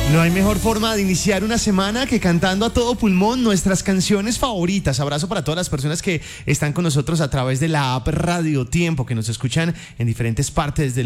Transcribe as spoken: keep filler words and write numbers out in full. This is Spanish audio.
No hay mejor forma de iniciar una semana que cantando a todo pulmón nuestras canciones favoritas. Abrazo para todas las personas que están con nosotros a través de la app Radio Tiempo, que nos escuchan en diferentes partes del